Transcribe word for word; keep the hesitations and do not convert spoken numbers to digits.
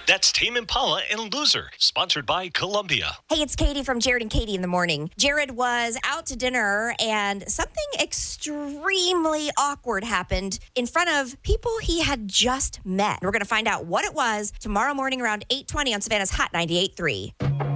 That's Tame Impala and Loser, sponsored by Columbia. Hey, it's Katie from Jared and Katie in the Morning. Jared was out to dinner and something extremely awkward happened in front of people he had just met. We're going to find out what it was tomorrow morning around eight twenty on Savannah's Hot ninety-eight point three.